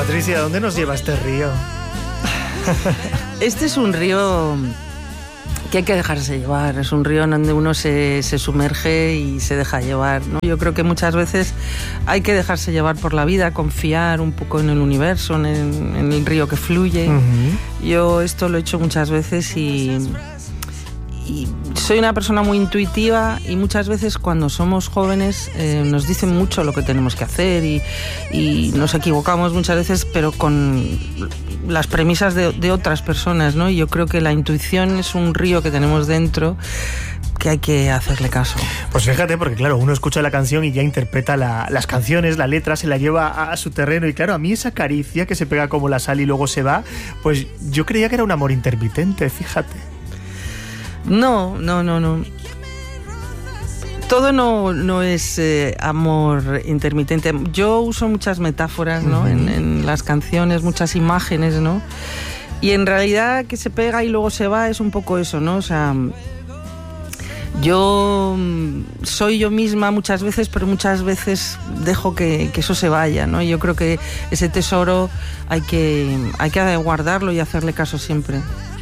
Patricia, ¿dónde nos lleva este río? Este es un río que hay que dejarse llevar, es un río en donde uno se sumerge y se deja llevar, ¿no? Yo creo que muchas veces hay que dejarse llevar por la vida, confiar un poco en el universo, en el río que fluye. Yo esto lo he hecho muchas veces y soy una persona muy intuitiva, y muchas veces cuando somos jóvenes nos dicen mucho lo que tenemos que hacer y nos equivocamos muchas veces, pero con las premisas de otras personas, ¿no? Y yo creo que la intuición es un río que tenemos dentro que hay que hacerle caso. Pues fíjate, porque claro, uno escucha la canción y ya interpreta las canciones, la letra, se la lleva a su terreno, y claro, a mí esa caricia que se pega como la sal y luego se va, pues yo creía que era un amor intermitente, fíjate. No. Todo no es amor intermitente. Yo uso muchas metáforas, ¿no? En las canciones, muchas imágenes, ¿no? Y en realidad que se pega y luego se va es un poco eso, ¿no? O sea, yo soy yo misma muchas veces, pero muchas veces dejo que eso se vaya, ¿no? Yo creo que ese tesoro hay que guardarlo y hacerle caso siempre.